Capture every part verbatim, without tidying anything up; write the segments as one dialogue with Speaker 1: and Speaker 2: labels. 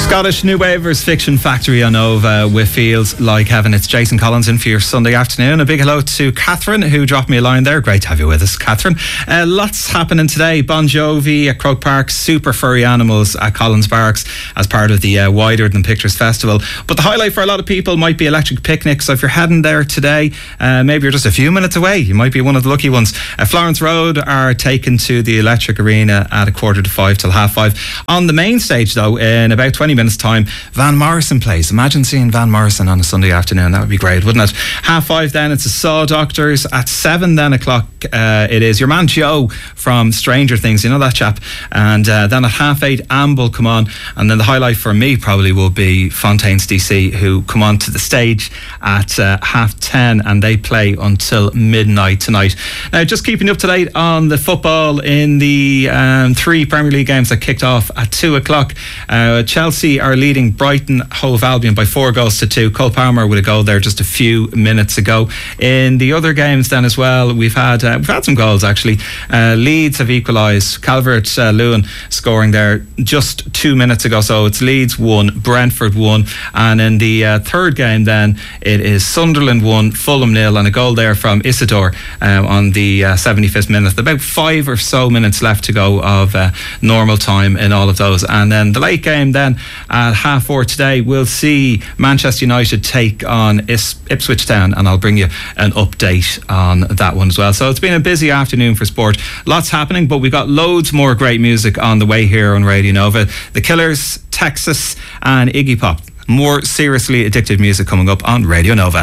Speaker 1: Scottish New Wavers Fiction Factory on Nova with Feels Like Heaven. It's Jason Collins in for your Sunday afternoon. A big hello to Catherine, who dropped me a line there. Great to have you with us, Catherine. Uh, lots happening today. Bon Jovi at Croke Park, Super Furry Animals at Collins Barracks as part of the uh, Wider Than Pictures Festival. But the highlight for a lot of people might be Electric Picnic. So if you're heading there today, uh, maybe you're just a few minutes away. You might be one of the lucky ones. Uh, Florence Road are taken to the Electric Arena at a quarter to five till half five. On the main stage, though, in about twenty minutes time, Van Morrison plays. Imagine seeing Van Morrison on a Sunday afternoon. That would be great, wouldn't it? Half five then, it's the Saw Doctors. At seven then o'clock, uh, it is your man Joe from Stranger Things, you know that chap. And uh, then at half eight, Amble come on. And then the highlight for me probably will be Fontaines D C, who come on to the stage at uh, half ten, and they play until midnight tonight. Now, just keeping you up to date on the football in the um, three Premier League games that kicked off at two o'clock. Uh, Chelsea are leading Brighton Hove Albion by four goals to two. Cole Palmer with a goal there just a few minutes ago. In the other games then as well, we've had uh, we've had some goals actually. Uh, Leeds have equalised. Calvert uh, Lewin scoring there just two minutes ago. So it's Leeds one, Brentford one, and in the uh, third game then it is Sunderland one, Fulham nil, and a goal there from Isidore um, on the uh, seventy-fifth minute. About five or so minutes left to go of uh, normal time in all of those. And then the late game then at half four today, we'll see Manchester United take on Is- Ipswich Town, and I'll bring you an update on that one as well. So it's been a busy afternoon for sport. Lots happening, but we've got loads more great music on the way here on Radio Nova. The Killers, Texas, and Iggy Pop. More seriously addictive music coming up on Radio Nova.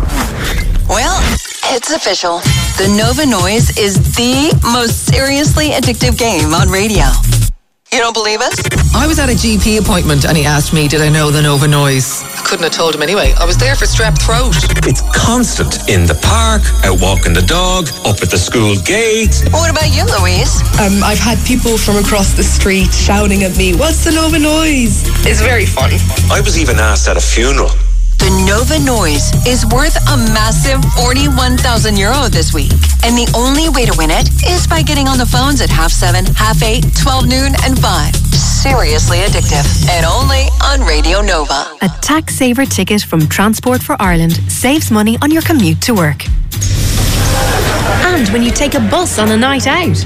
Speaker 2: Well, it's official. The Nova Noise is the most seriously addictive game on radio. You don't believe us?
Speaker 3: I was at a G P appointment and he asked me, did I know the Nova Noise? I couldn't have told him anyway. I was there for strep throat.
Speaker 4: It's constant. In the park, out walking the dog, up at the school gate.
Speaker 2: What about you, Louise?
Speaker 5: Um, I've had people from across the street shouting at me, what's the Nova Noise? It's very fun.
Speaker 4: I was even asked at a funeral.
Speaker 2: The Nova Noise is worth a massive forty-one thousand euro this week. And the only way to win it is by getting on the phones at half seven, half eight, twelve noon, and five. Seriously addictive. And only on Radio Nova.
Speaker 6: A tax saver ticket from Transport for Ireland saves money on your commute to work. And when you take a bus on a night out.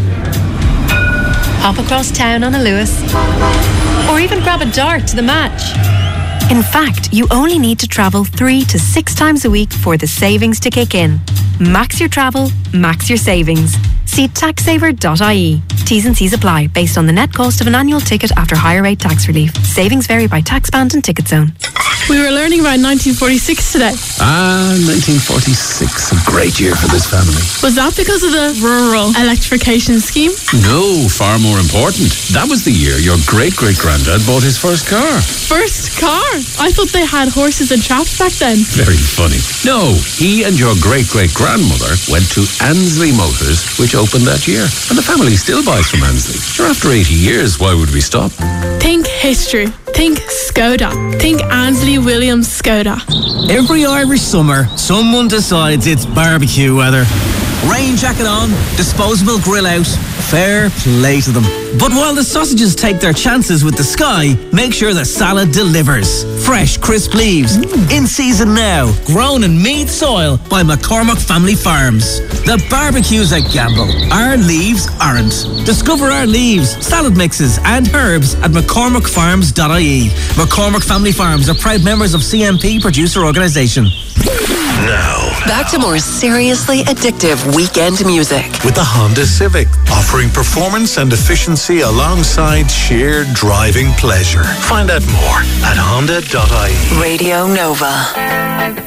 Speaker 6: Hop across town on a Lewis. Or even grab a dart to the match. In fact, you only need to travel three to six times a week for the savings to kick in. Max your travel, max your savings. See tax saver dot I E. T's and C's apply based on the net cost of an annual ticket after higher rate tax relief. Savings vary by tax band and ticket zone.
Speaker 7: We were learning about nineteen forty-six today.
Speaker 8: Ah, nineteen forty-six. A great year for this family.
Speaker 7: Was that because of the rural electrification scheme?
Speaker 8: No, far more important. That was the year your great-great-granddad bought his first car.
Speaker 7: First car? I thought they had horses and traps back then.
Speaker 8: Very funny. No, he and your great-great-grandmother went to Ansley Motors, which opened that year. And the family still buys from Ansley. Sure, after eighty years, why would we stop?
Speaker 7: Think history. Think Skoda. Think Ansley Williams Skoda.
Speaker 9: Every Irish summer, someone decides it's barbecue weather. Rain jacket on, disposable grill out, fair play to them. But while the sausages take their chances with the sky, make sure the salad delivers. Fresh, crisp leaves, mm. in season now, grown in Meath soil by McCormick Family Farms. The barbecue's a gamble. Our leaves aren't. Discover our leaves, salad mixes and herbs at mccormick farms dot I E. McCormick Family Farms are proud members of C M P Producer Organisation.
Speaker 4: Now,
Speaker 2: back to more seriously addictive weekend music.
Speaker 10: With the Honda Civic, offering performance and efficiency alongside sheer driving pleasure. Find out more at honda dot I E.
Speaker 2: Radio Nova.